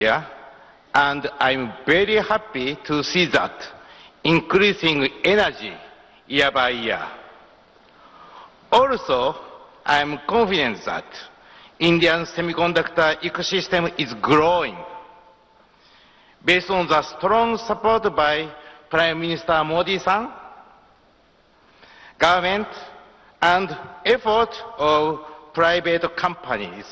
Yeah, and I'm very happy to see that increasing energy year by year. Also, I'm confident that Indian semiconductor ecosystem is growing based on the strong support by Prime Minister Modi-san, government, and effort of private companies.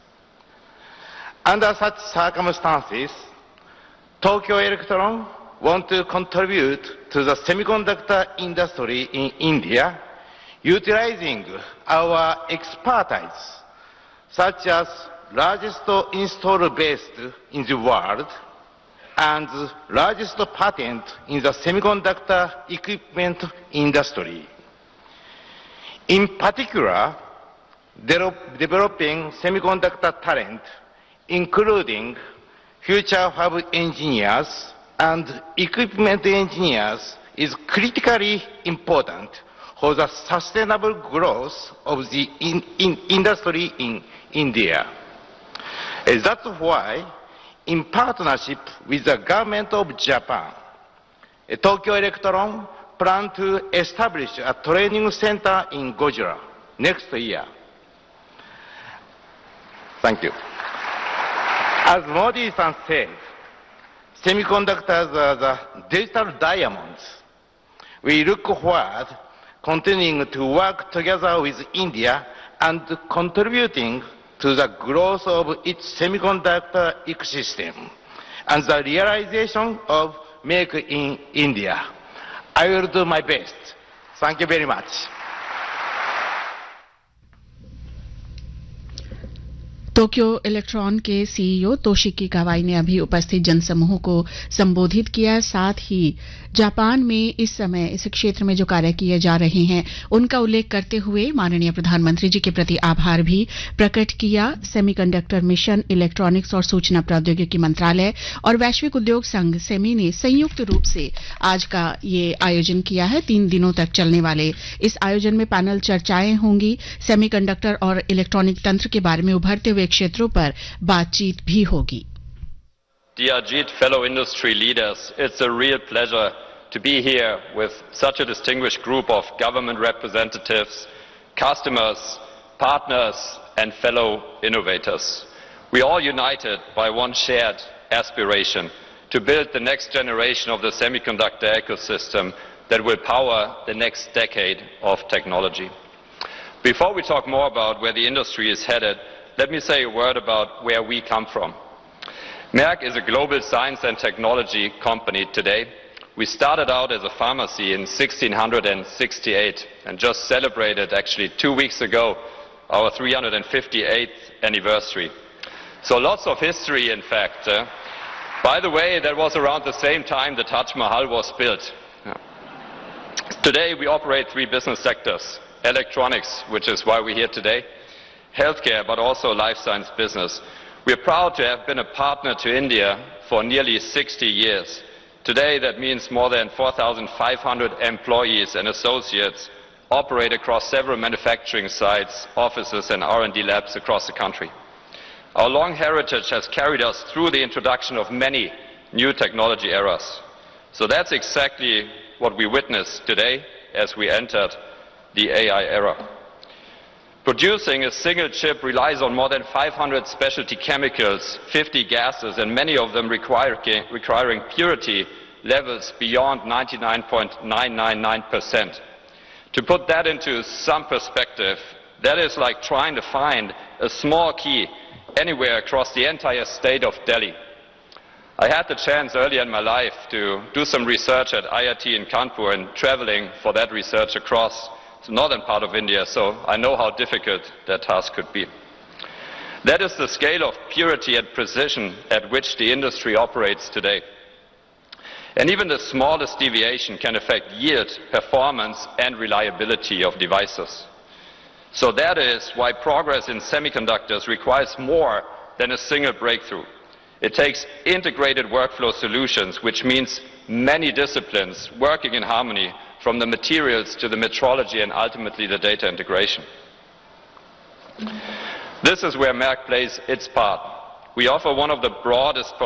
Under such circumstances, Tokyo Electron wants to contribute to the semiconductor industry in India, utilizing our expertise, such as largest installer base in the world and largest patent in the semiconductor equipment industry. In particular, developing semiconductor talent, including future fab engineers and equipment engineers, is critically important for the sustainable growth of the industry in India. That's why, in partnership with the government of Japan, Tokyo Electron plans to establish a training center in Gujarat next year. Thank you. As Modi-san said, semiconductors are the digital diamonds. We look forward continuing to work together with India and contributing to the growth of its semiconductor ecosystem and the realization of Make in India. I will do my best. Thank you very much. Tokyo electron के CEO तोशिकी कावाई ने अभी उपस्थित जनसमूह को संबोधित किया। साथ ही Japan में इस समय इस क्षेत्र में जो कार्य किए जा रहे हैं उनका उल्लेख करते हुए माननीय प्रधानमंत्री जी के प्रति आभार भी प्रकट किया। सेमीकंडक्टर मिशन, इलेक्ट्रॉनिक्स और सूचना प्रौद्योगिकी मंत्रालय और वैश्विक उद्योग संघ सेमी ने संयुक्त रूप से आज का ये आयोजन किया है। 3 दिनों तक चलने वाले इस आयोजन में पैनल चर्चाएं होंगी। सेमीकंडक्टर और इलेक्ट्रॉनिक तंत्र के बारे में उभरते हुए क्षेत्रों पर बातचीत भी होगी। Dear Ajit, fellow industry leaders, it's a real pleasure to be here with such a distinguished group of government representatives, customers, partners, and fellow innovators. We are all united by one shared aspiration to build the next generation of the semiconductor ecosystem that will power the next decade of technology. Before we talk more about where the industry is headed, let me say a word about where we come from. Merck is a global science and technology company today. We started out as a pharmacy in 1668 and just celebrated, actually 2 weeks ago, our 358th anniversary. So lots of history, in fact. By the way, that was around the same time the Taj Mahal was built. Today we operate 3 business sectors: electronics, which is why we're here today, healthcare, but also life science business. We are proud to have been a partner to India for nearly 60 years. Today that means more than 4,500 employees and associates operate across several manufacturing sites, offices and R&D labs across the country. Our long heritage has carried us through the introduction of many new technology eras. So that's exactly what we witnessed today as we entered the AI era. Producing a single chip relies on more than 500 specialty chemicals, 50 gases, and many of them requiring purity levels beyond 99.999%. To put that into some perspective, that is like trying to find a small key anywhere across the entire state of Delhi. I had the chance earlier in my life to do some research at IIT in Kanpur and traveling for that research across the northern part of India, so I know how difficult that task could be. That is the scale of purity and precision at which the industry operates today. And even the smallest deviation can affect yield, performance and reliability of devices. So that is why progress in semiconductors requires more than a single breakthrough. It takes integrated workflow solutions, which means many disciplines working in harmony, from the materials to the metrology and ultimately the data integration. This is where Merck plays its part. We offer one of the broadest